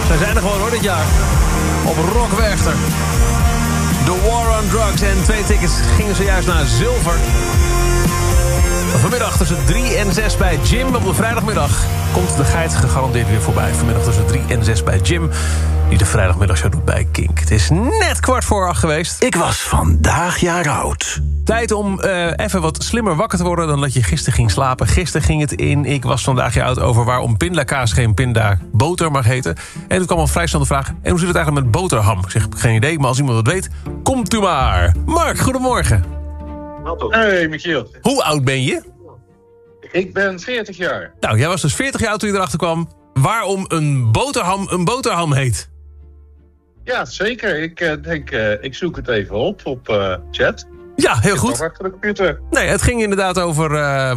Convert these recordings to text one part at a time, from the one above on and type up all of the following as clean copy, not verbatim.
Wij zijn er gewoon hoor dit jaar. Op Rock Werchter. The War on Drugs en 2 tickets gingen zojuist naar zilver. Vanmiddag tussen 3 en 6 bij Jim op de vrijdagmiddag komt de geit gegarandeerd weer voorbij. Vanmiddag tussen 3 en 6 bij Jim, die de vrijdagmiddagshow doet bij Kink. Het is net 7:15 geweest. Ik was vandaag jaar oud. Tijd om even wat slimmer wakker te worden dan dat je gisteren ging slapen. Gisteren ging het in Ik was vandaag jaar oud over waarom pindakaas geen pindaboter mag heten. En toen kwam al vrij snel de vraag, en hoe zit het eigenlijk met boterham? Ik zeg, geen idee, maar als iemand dat weet, komt u maar. Mark, goedemorgen. Hey, Michiel. Hoe oud ben je? Ik ben 40 jaar. Nou, jij was dus 40 jaar toen je erachter kwam waarom een boterham heet. Ja, zeker. Ik denk, ik zoek het even op chat. Ja, heel goed. Nog achter de computer. Nee, het ging inderdaad over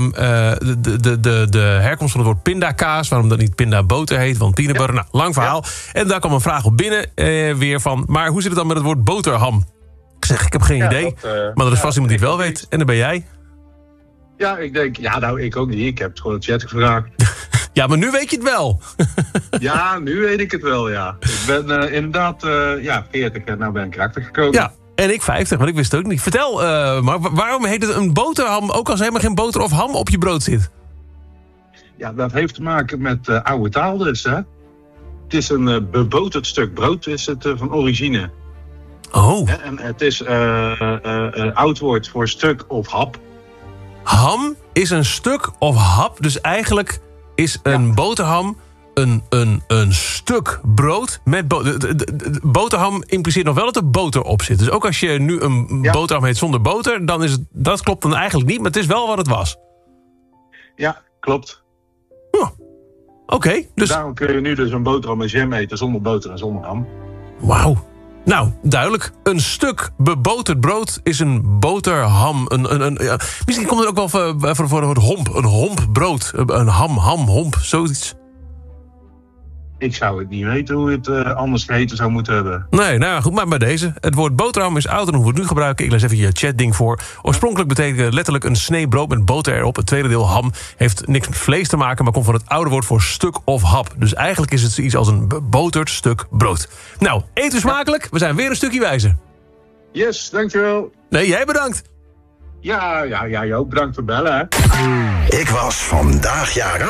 de herkomst van het woord pindakaas. Waarom dat niet pindaboter heet, want peanut butter. Nou, lang verhaal. Ja. En daar kwam een vraag op binnen weer van, maar hoe zit het dan met het woord boterham? Ik zeg, ik heb geen idee. Maar er is vast iemand die het wel weet. En dan ben jij. Ja, ik denk, ik ook niet. Ik heb het gewoon in de chat gevraagd. Ja, maar nu weet je het wel. Ja, nu weet ik het wel, ja. Ik ben inderdaad 40 en nou ben ik erachter gekomen. Ja, en ik 50, want ik wist het ook niet. Vertel, Mark, waarom heet het een boterham, ook als er helemaal geen boter of ham op je brood zit? Ja, dat heeft te maken met oude taal dus, hè. Het is een beboterd stuk brood, is het van origine. Oh. En het is oud woord voor stuk of hap. Ham is een stuk of hap, dus eigenlijk is een boterham een stuk brood met boterham impliceert nog wel dat er boter op zit. Dus ook als je nu een boterham heet zonder boter, dan is het, dat klopt dan eigenlijk niet, maar het is wel wat het was. Ja, klopt. Oh. Oké, dus daarom kun je nu dus een boterham met jam eten zonder boter en zonder ham. Wauw. Nou, duidelijk. Een stuk beboterd brood is een boterham. Misschien komt het ook wel voor het homp. Een hompbrood. Een homp, zoiets. Ik zou het niet weten hoe het anders geheten zou moeten hebben. Nee, nou goed, maar bij deze. Het woord boterham is ouder dan hoe we het nu gebruiken. Ik lees even je chatding voor. Oorspronkelijk betekent letterlijk een snee brood met boter erop. Het tweede deel ham heeft niks met vlees te maken, maar komt van het oude woord voor stuk of hap. Dus eigenlijk is het zoiets als een beboterd stuk brood. Nou, eet u smakelijk. We zijn weer een stukje wijzer. Yes, dankjewel. Nee, jij bedankt. Ja, jij ook. Bedankt voor bellen, hè. Ik was vandaag jaar oud.